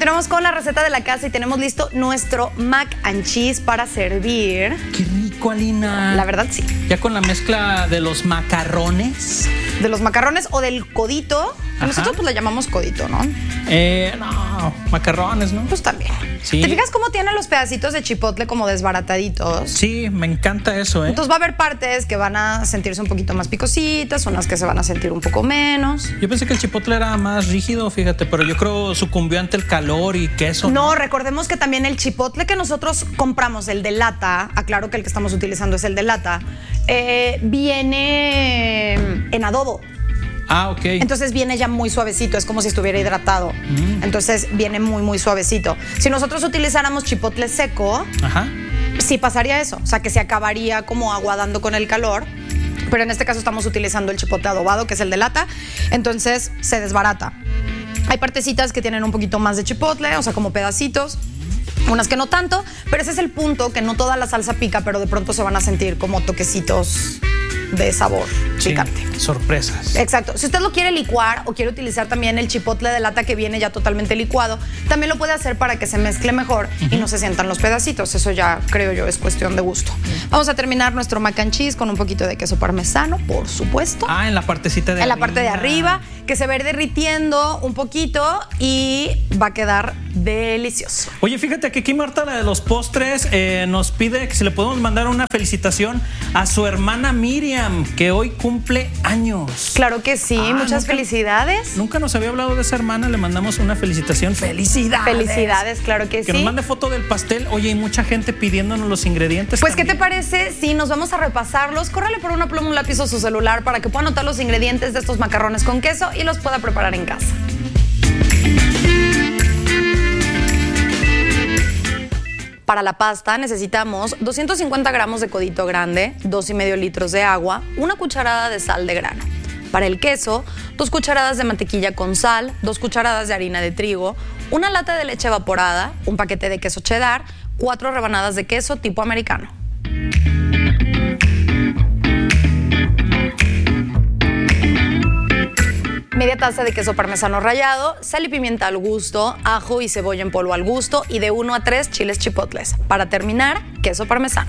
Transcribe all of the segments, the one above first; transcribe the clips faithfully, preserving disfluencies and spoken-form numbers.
continuamos con la receta de la casa y tenemos listo nuestro mac and cheese para servir. ¡Qué rico, Alina! La verdad, sí. Ya con la mezcla de los macarrones. De los macarrones o del codito. Ajá. Nosotros pues le llamamos codito, ¿no? Eh, no, macarrones, ¿no? Pues también. Sí. ¿Te fijas cómo tiene los pedacitos de chipotle como desbarataditos? Sí, me encanta eso, ¿eh? Entonces va a haber partes que van a sentirse un poquito más picositas, unas que se van a sentir un poco menos. Yo pensé que el chipotle era más rígido, fíjate, pero yo creo sucumbió ante el calor y queso. No, ¿no? Recordemos que también el chipotle que nosotros compramos, el de lata, aclaro que el que estamos utilizando es el de lata, eh, viene en adobo. Ah, ok. Entonces viene ya muy suavecito, es como si estuviera hidratado. Mm. Entonces viene muy, muy suavecito. Si nosotros utilizáramos chipotle seco, ajá, sí pasaría eso. O sea, que se acabaría como aguadando con el calor. Pero en este caso estamos utilizando el chipotle adobado, que es el de lata. Entonces se desbarata. Hay partecitas que tienen un poquito más de chipotle, o sea, como pedacitos. Unas que no tanto, pero ese es el punto, que no toda la salsa pica, pero de pronto se van a sentir como toquecitos de sabor sí, picante. Sorpresas. Exacto. Si usted lo quiere licuar o quiere utilizar también el chipotle de lata que viene ya totalmente licuado, también lo puede hacer para que se mezcle mejor uh-huh. y no se sientan los pedacitos. Eso ya, creo yo, es cuestión de gusto. Uh-huh. Vamos a terminar nuestro mac and cheese con un poquito de queso parmesano, por supuesto. Ah, en la partecita de En arriba. la parte de arriba, que se va a ir derritiendo un poquito y va a quedar delicioso. Oye, fíjate que aquí Marta, la de los postres, eh, nos pide que si le podemos mandar una felicitación a su hermana Miriam, que hoy cumple años. Claro que sí, ah, muchas nunca, felicidades. Nunca nos había hablado de esa hermana, le mandamos una felicitación. ¡Felicidades! Felicidades, claro que, que sí. Que nos mande foto del pastel. Oye, hay mucha gente pidiéndonos los ingredientes. Pues, también. ¿qué te parece si nos vamos a repasarlos? Córrale por una pluma, un lápiz o su celular para que pueda anotar los ingredientes de estos macarrones con queso y los pueda preparar en casa. Para la pasta necesitamos doscientos cincuenta gramos de codito grande, dos y medio litros de agua, una cucharada de sal de grano. Para el queso, dos cucharadas de mantequilla con sal, dos cucharadas de harina de trigo, una lata de leche evaporada, un paquete de queso cheddar, cuatro rebanadas de queso tipo americano. Media taza de queso parmesano rallado, sal y pimienta al gusto, ajo y cebolla en polvo al gusto y de uno a tres chiles chipotles. Para terminar, queso parmesano.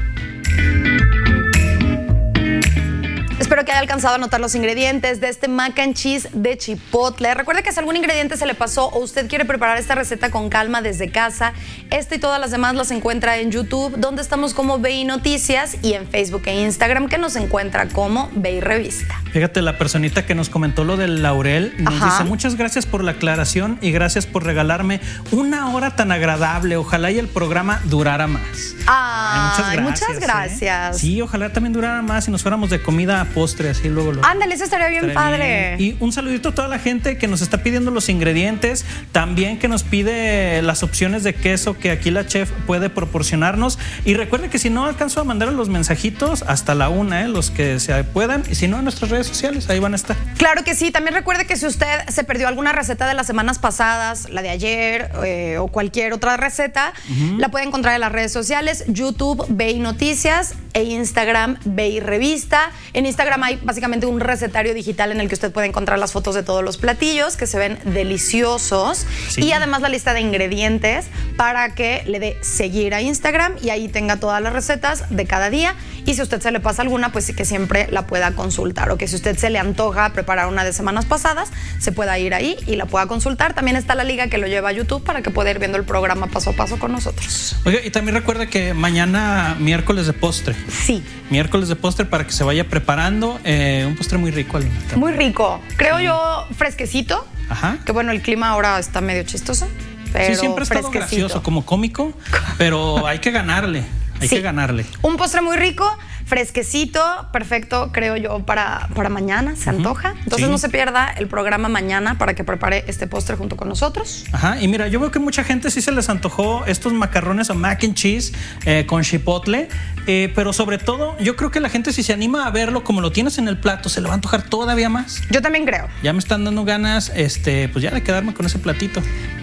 Espero que haya alcanzado a anotar los ingredientes de este mac and cheese de chipotle. Recuerde que si algún ingrediente se le pasó o usted quiere preparar esta receta con calma desde casa, esta y todas las demás las encuentra en YouTube, donde estamos como B I Noticias, y en Facebook e Instagram, que nos encuentra como B I Revista. Fíjate, la personita que nos comentó lo del laurel nos Ajá. dice: muchas gracias por la aclaración y gracias por regalarme una hora tan agradable. Ojalá y el programa durara más. Ah, muchas gracias. Muchas gracias. ¿eh? Sí, ojalá también durara más y nos fuéramos de comida a postre, así luego lo. Ándale, eso estaría bien estaría padre. Bien. Y un saludito a toda la gente que nos está pidiendo los ingredientes, también que nos pide las opciones de queso que aquí la chef puede proporcionarnos. Y recuerde que si no alcanzo a mandar los mensajitos hasta la una, ¿eh? Los que se puedan, y si no, en nuestras redes sociales, ahí van a estar. Claro que sí. También recuerde que si usted se perdió alguna receta de las semanas pasadas, la de ayer eh, o cualquier otra receta, uh-huh. la puede encontrar en las redes sociales, YouTube B I Noticias e Instagram B I Revista. En Instagram hay básicamente un recetario digital en el que usted puede encontrar las fotos de todos los platillos que se ven deliciosos, sí. y además la lista de ingredientes para que le dé seguir a Instagram y ahí tenga todas las recetas de cada día. Y si a usted se le pasa alguna, pues sí que siempre la pueda consultar, o que si a usted se le antoja preparar una de semanas pasadas, se pueda ir ahí y la pueda consultar. También está la liga que lo lleva a YouTube para que pueda ir viendo el programa paso a paso con nosotros. Oiga, y también recuerda que mañana miércoles de postre. Sí. Miércoles de postre para que se vaya preparando. Eh, un postre muy rico, Alina. Muy rico. Creo sí. yo fresquecito. Ajá. Que bueno, el clima ahora está medio chistoso. Pero sí, siempre ha estado gracioso, como cómico, pero hay que ganarle. Hay sí. que ganarle. Un postre muy rico, fresquecito, perfecto, creo yo, para, para mañana, se antoja. Entonces sí. no se pierda el programa mañana para que prepare este postre junto con nosotros. Ajá, y mira, yo veo que mucha gente sí se les antojó estos macarrones o mac and cheese eh, con chipotle, eh, pero sobre todo yo creo que la gente, si se anima a verlo como lo tienes en el plato, se le va a antojar todavía más. Yo también creo. Ya me están dando ganas, este, pues ya de quedarme con ese platito.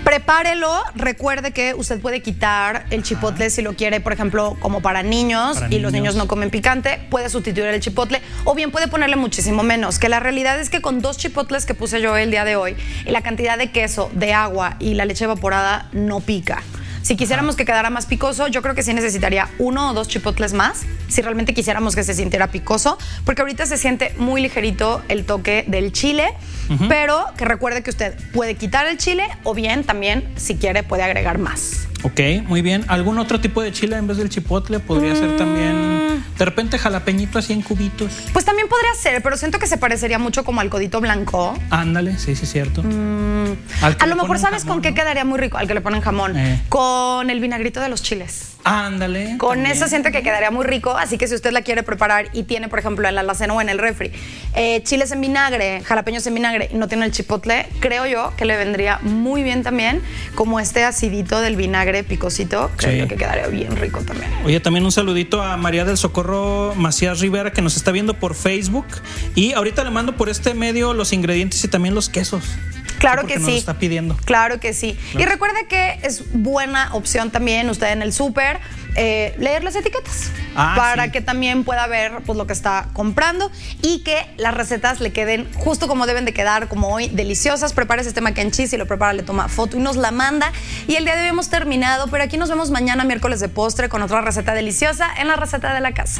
Prepárelo. Recuerde que usted puede quitar el chipotle si lo quiere, por ejemplo, como para niños para y niños. los niños no comen picante, puede sustituir el chipotle o bien puede ponerle muchísimo menos, que la realidad es que con dos chipotles que puse yo el día de hoy y la cantidad de queso, de agua y la leche evaporada no pica. Si quisiéramos que quedara más picoso, yo creo que sí necesitaría uno o dos chipotles más, si realmente quisiéramos que se sintiera picoso, porque ahorita se siente muy ligerito el toque del chile, uh-huh. pero que recuerde que usted puede quitar el chile o bien también, si quiere, puede agregar más. Ok, muy bien. ¿Algún otro tipo de chile en vez del chipotle? ¿Podría mm. ser también, de repente, jalapeñito así en cubitos? Pues también podría ser, pero siento que se parecería mucho como al codito blanco. Ándale, sí, sí, es cierto. Mm. A lo mejor, ¿sabes jamón, con qué ¿no? quedaría muy rico? Al que le ponen jamón. Eh. Con el vinagrito de los chiles. Ándale. Con también. eso siento que quedaría muy rico, así que si usted la quiere preparar y tiene, por ejemplo, en la alacena o en el refri, eh, chiles en vinagre, jalapeños en vinagre y no tiene el chipotle, creo yo que le vendría muy bien también, como este acidito del vinagre picosito, creo sí. yo que quedaría bien rico también. Oye, también un saludito a María del Socorro Macías Rivera, que nos está viendo por Facebook, y ahorita le mando por este medio los ingredientes y también los quesos. Claro que sí. Nos lo está pidiendo. Claro que sí. Claro. Y recuerde que es buena opción también usted en el súper eh, leer las etiquetas ah, para sí. que también pueda ver pues lo que está comprando y que las recetas le queden justo como deben de quedar, como hoy, deliciosas. Prepárese este mac and cheese y lo prepara, le toma foto y nos la manda. Y el día de hoy hemos terminado, pero aquí nos vemos mañana miércoles de postre con otra receta deliciosa en la receta de la casa.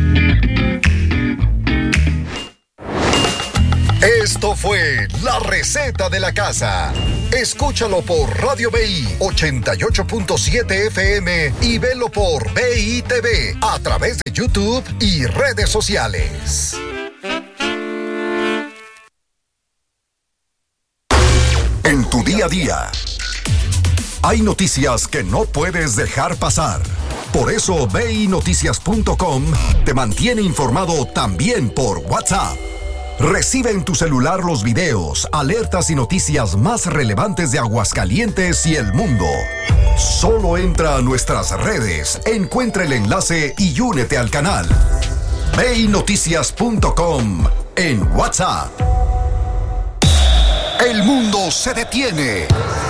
Esto fue La Receta de la Casa. Escúchalo por Radio B I ochenta y ocho punto siete F M y velo por B I T V a través de YouTube y redes sociales. En tu día a día, hay noticias que no puedes dejar pasar. Por eso B I Noticias punto com te mantiene informado también por WhatsApp. Recibe en tu celular los videos, alertas y noticias más relevantes de Aguascalientes y el mundo. Solo entra a nuestras redes, encuentra el enlace y únete al canal. B I Noticias punto com en WhatsApp. El mundo se detiene,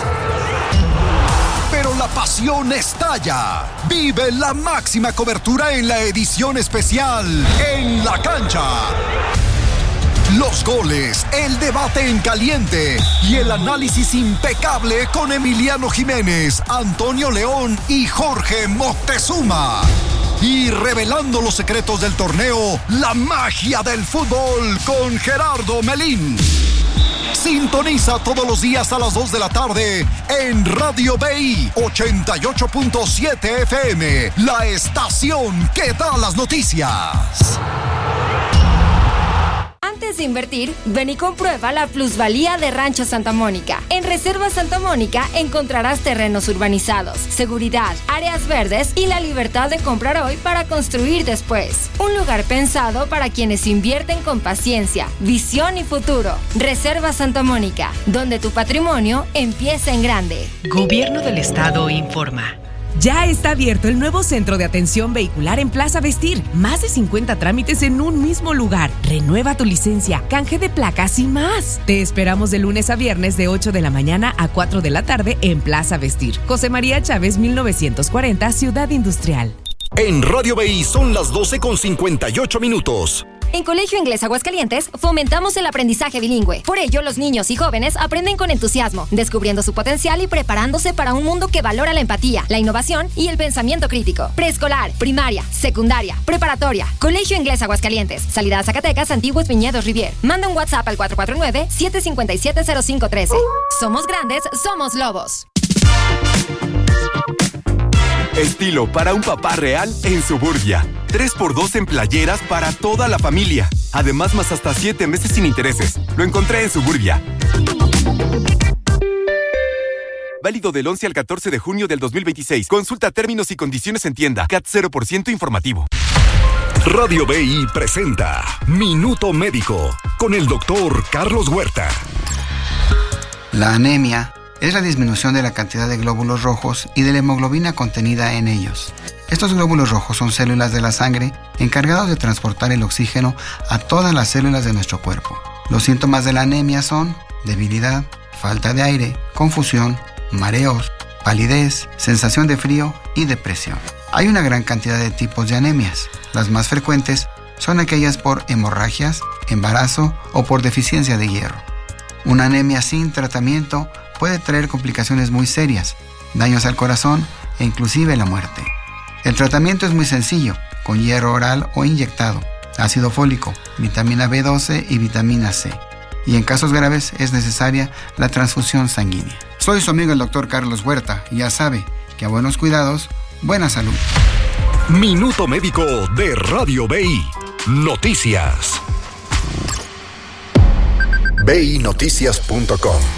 pero la pasión estalla. Vive la máxima cobertura en la edición especial En la Cancha. Los goles, el debate en caliente y el análisis impecable con Emiliano Jiménez, Antonio León y Jorge Moctezuma. Y revelando los secretos del torneo, la magia del fútbol con Gerardo Melín. Sintoniza todos los días a las dos de la tarde en Radio B I ochenta y ocho punto siete F M, la estación que da las noticias. Antes de invertir, ven y comprueba la plusvalía de Rancho Santa Mónica. En Reserva Santa Mónica encontrarás terrenos urbanizados, seguridad, áreas verdes y la libertad de comprar hoy para construir después. Un lugar pensado para quienes invierten con paciencia, visión y futuro. Reserva Santa Mónica, donde tu patrimonio empieza en grande. Gobierno del Estado informa. Ya está abierto el nuevo centro de atención vehicular en Plaza Vestir. Más de cincuenta trámites en un mismo lugar. Renueva tu licencia, canje de placas y más. Te esperamos de lunes a viernes de ocho de la mañana a cuatro de la tarde en Plaza Vestir. José María Chávez, mil novecientos cuarenta, Ciudad Industrial. En Radio B I son las doce con cincuenta y ocho minutos. En Colegio Inglés Aguascalientes fomentamos el aprendizaje bilingüe. Por ello, los niños y jóvenes aprenden con entusiasmo, descubriendo su potencial y preparándose para un mundo que valora la empatía, la innovación y el pensamiento crítico. Preescolar, primaria, secundaria, preparatoria. Colegio Inglés Aguascalientes. Salida a Zacatecas, Antiguos Viñedos Rivier. Manda un WhatsApp al cuatro cuatro nueve, siete cinco siete, cero cinco uno tres. Somos grandes, somos lobos. Estilo para un papá real en Suburbia. tres por dos en playeras para toda la familia. Además, más hasta siete meses sin intereses. Lo encontré en Suburbia. Válido del once al catorce de junio del dos mil veintiséis. Consulta términos y condiciones en tienda. C A T cero por ciento informativo. Radio B I presenta Minuto Médico con el doctor Carlos Huerta. La anemia es la disminución de la cantidad de glóbulos rojos y de la hemoglobina contenida en ellos. Estos glóbulos rojos son células de la sangre encargados de transportar el oxígeno a todas las células de nuestro cuerpo. Los síntomas de la anemia son debilidad, falta de aire, confusión, mareos, palidez, sensación de frío y depresión. Hay una gran cantidad de tipos de anemias. Las más frecuentes son aquellas por hemorragias, embarazo o por deficiencia de hierro. Una anemia sin tratamiento puede traer complicaciones muy serias, daños al corazón e inclusive la muerte. El tratamiento es muy sencillo, con hierro oral o inyectado, ácido fólico, vitamina B doce y vitamina C. Y en casos graves es necesaria la transfusión sanguínea. Soy su amigo el doctor Carlos Huerta y ya sabe que a buenos cuidados, buena salud. Minuto Médico de Radio B I. Noticias. B I Noticias punto com